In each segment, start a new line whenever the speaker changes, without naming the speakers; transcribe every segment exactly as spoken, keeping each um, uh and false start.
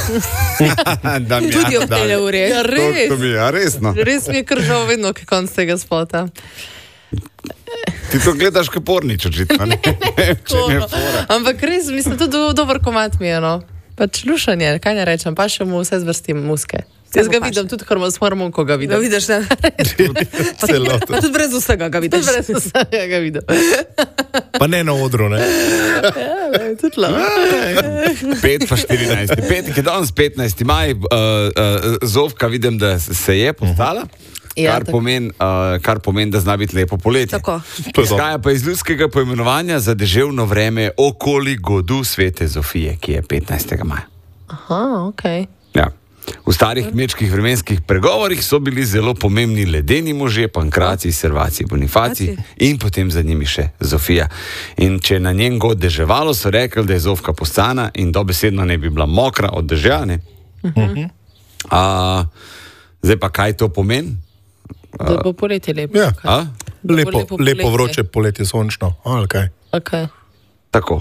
Tudi ob tej uri.
Ja, res.
To, to mi je, a resno.
Res mi je kržal vedno, kaj konc tega spota.
Ti to gledaš kot pornič, očitno. Ne?
Ampak res, mislim, to do, dober komat mi je, no. Pač lušanje, kaj ne rečem, pa še mu vse zvrstim muske. Jaz ga vidim, tudi s hormonko ga vidim.
Ga vidiš, ne?
Celoto.
Tudi brez vsega ga vidiš.
Tudi brez vsega ga vidim.
Pa ne na odru, ne?
Ja, tudi lahko.
pet pa štirinajst. Petek je danes petnajsti maj, uh, uh, Zofka vidim, da se je postala.
Ja,
kar, pomeni, uh, kar pomeni, da zna biti lepo poletje.
Tako.
Izhaja pa iz ljudskega poimenovanja za deževno vreme okoli godu Svete Zofije, ki je petnajstega maja.
Aha, okej. Okay.
Ja. V starih kmečkih vremenskih pregovorih so bili zelo pomembni ledeni možje, Pankracij, Servacij, Bonifacij in potem za njimi še Zofija. In če na njen god deževalo, so rekli, da je Zofka postana in dobesedno ne bi bila mokra od dežja. Uh-huh. A, zdaj pa kaj to pomeni?
Da bo poletje lepo.
Ja.
A?
Lepo,
lepo,
lepo
poletje.
vroče poletje, sončno. Ali kaj?
Okay.
Tako.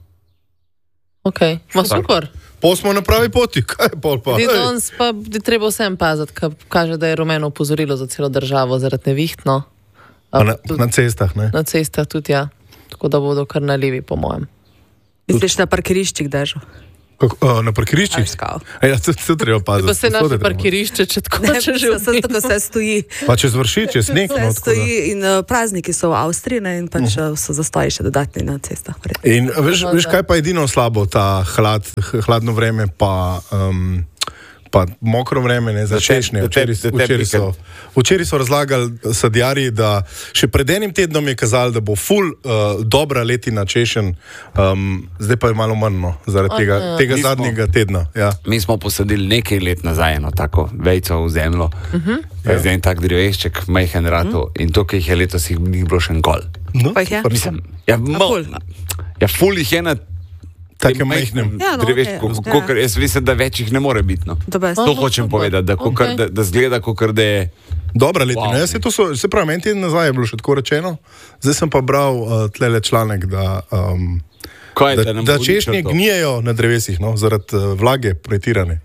Ok, ma super.
Pol smo na pravi poti, kaj pol pa?
Ti danes pa je treba vsem paziti, ker kaže, da je rumeno opozorilo za celo državo zaradi neviht, no.
Pa na, na cestah, ne?
Na cestah tudi, ja. Tako da bodo kar nalivi, po mojem.
Misliš na parkiriščih držal?
Kako, o, na parkiriščih? Ja, to, to treba paziti.
Pa se naše parkirišče, če tako
Ne,
če že
se tako se stoji.
Pa če zvrši, če sneg.
Se
No,
stoji in uh, prazniki so v Avstriji, ne, in pač uh, so zastoji še dodatni na cestah.
In veš, veš, kaj pa je edino slabo, ta hlad, hladno vreme pa, um, pa mokro vreme, ne, za češnje. Včeraj, včeraj, so, včeraj so razlagali sadjarji, da še pred enim tednom je kazali, da bo ful uh, dobra letina češen, um, zdaj pa je malo manj, no, zaradi tega, tega
Mi smo-
zadnjega tedna. Ja.
Mi smo posadili nekaj let nazaj eno tako vejco v zemljo, uh-huh.
Ja.
zdaj en tak drevešček, majhen ratu, uh-huh. in to, ki jih je letos, jih ni bilo še en gol.
No,
Pa jih je?
super.
Mislim, ja, mo,
ful?
ja, ful jih je na
Takem
tem
majhnem.
Ja, no,
dreveščku,
okej,
okay. kakor, jaz mislim, da več jih ne more biti. No.
To best.
To
Aha,
hočem
super.
povedati, da, kakor,
Okej.
da, da zgleda, kakor da je.
Dobra letina.
Wow.
Wow. Ja, se, to so, se pravi, en teden nazaj je bilo še tako rečeno. Zdaj sem pa bral uh, tlele članek, da, um,
Kaj,
da,
nam
da
bo
češnje
uničilo to?
gnijejo na drevesih, no, zaradi uh, vlage pretirane.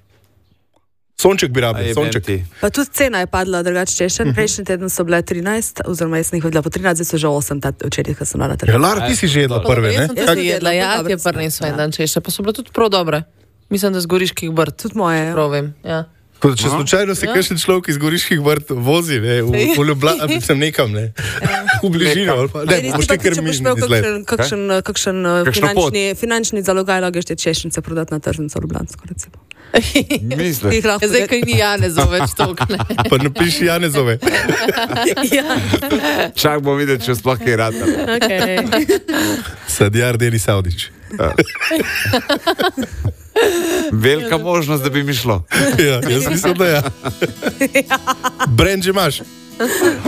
Sonček bi
Aj,
rabil,
vem
sonček.
ti.
Pa tudi cena je padla drugače češen. Prejšnji teden so bile trinajst, oziroma jaz sem jih hodila po trinajst, zdaj so že osem, ta včeraj, ko sem bila na
Ja,
trgu.
Lara, ti si že jedla prve, ne?
Jaz sem
Kak-
tudi jedla, ja,
Dobre
ti je
so,
prinesel en
ja.
dan češnje, pa so bile tudi prav dobre. Mislim, da z Goriških brd.
Tudi moje. ja.
Prav vem, ja.
Ko, če slučajno se
Ja.
kakšen človek iz Goriških vrt vozi, ne, v, v Ljubljano, sem nekam, ne, v bližino, ali pa, ne,
Ej,
boš
ti
ti
pa,
kar
če boš
mi
imel
izgled.
kakšen, kakšen, kakšen uh,
Kakšno pot?
finančni, finančni zalogaj, lahko te češnice prodati na tržnico Ljubljansko, recimo.
Misliš?
Jih lahko
Ja, zdaj, kaj ni Janezov več tokne.
Pa napiši Janezove.
ja.
Čak bom videti, če sploh kaj rata.
Okay.
Sadjar Deni Savdič.
Velika možnost, da bi mi šlo.
Ja, jaz mislim, da ja. Brand že imaš.